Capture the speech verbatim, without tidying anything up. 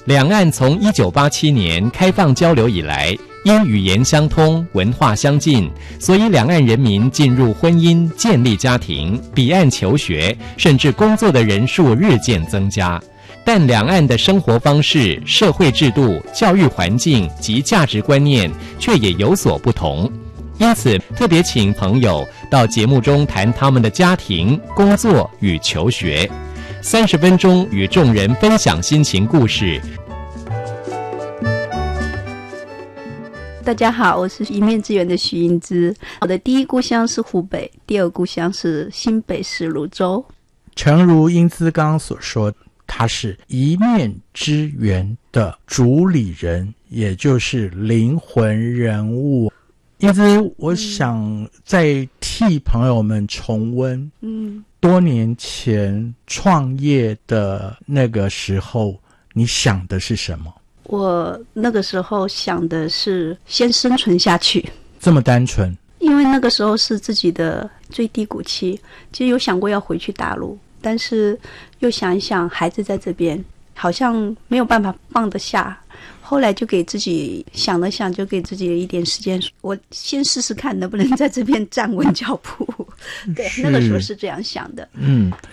两岸从一九八七年开放交流以来，因语言相通、文化相近，所以两岸人民进入婚姻、建立家庭、彼岸求学，甚至工作的人数日渐增加。但两岸的生活方式、社会制度、教育环境及价值观念却也有所不同。因此，特别请朋友到节目中谈他们的家庭、工作与求学。三十分钟与众人分享心情故事。 大家好，我是一面之缘的许英姿。我的第一故乡是湖北，第二故乡是新北市泸州。 诚如英姿刚刚所说，他是一面之缘的主理人，也就是灵魂人物。英姿，我想再替朋友们重温嗯多年前创业的那个时候，你想的是什么？ 我那个时候想的是先生存下去。 这么单纯？ 因为那个时候是自己的最低谷期，其实有想过要回去大陆，但是又想一想孩子在这边好像没有办法放得下，后来就给自己想了想，就给自己一点时间，我先试试看能不能在这边站稳脚步。对，那个时候是这样想的。 嗯，